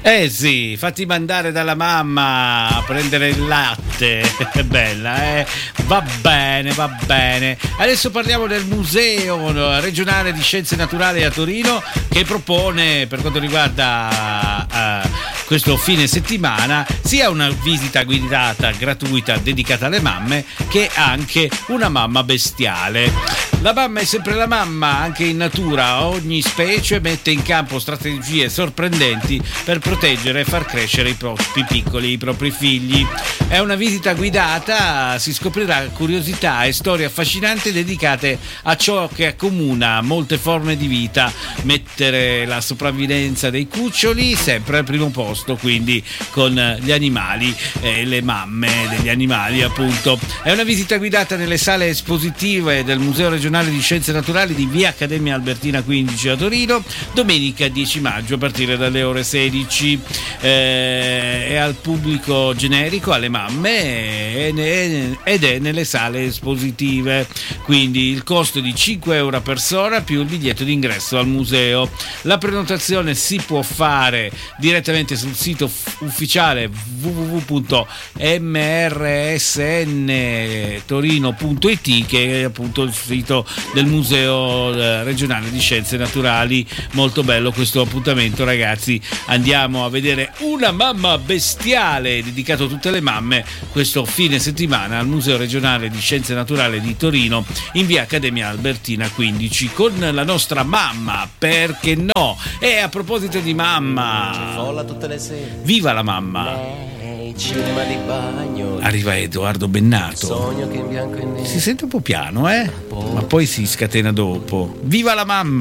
Eh sì, fatti mandare dalla mamma a prendere il latte. È bella, eh? Va bene, va bene. Adesso parliamo del Museo regionale di Scienze Naturali a Torino, che propone, per quanto riguarda questo fine settimana, sia una visita guidata gratuita dedicata alle mamme, che anche una mamma bestiale. La mamma è sempre la mamma, anche in natura. Ogni specie mette in campo strategie sorprendenti per proteggere e far crescere i propri piccoli, i propri figli. È una visita guidata, si scoprirà curiosità e storie affascinanti dedicate a ciò che accomuna molte forme di vita. Mettere la sopravvivenza dei cuccioli sempre al primo posto, quindi con gli animali e le mamme degli animali, appunto. È una visita guidata nelle sale espositive del Museo regionale di Scienze Naturali di via Accademia Albertina 15 a Torino, domenica 10 maggio a partire dalle ore 16. È al pubblico generico, alle mamme, ed è nelle sale espositive, quindi il costo è di 5 euro a persona più il biglietto d'ingresso al museo. La prenotazione si può fare direttamente sul sito ufficiale www.mrsntorino.it, che è appunto il sito del Museo regionale di Scienze Naturali. Molto bello questo appuntamento, ragazzi. Andiamo a vedere una mamma bestiale, dedicato a tutte le mamme, questo fine settimana al Museo regionale di Scienze Naturali di Torino in via Accademia Albertina 15 con la nostra mamma, perché no? E a proposito di mamma, viva la mamma! Cinema di bagno, arriva Edoardo Bennato. Sogno che in bianco e nero. Si sente un po' piano, ma poi si scatena dopo. Viva la mamma!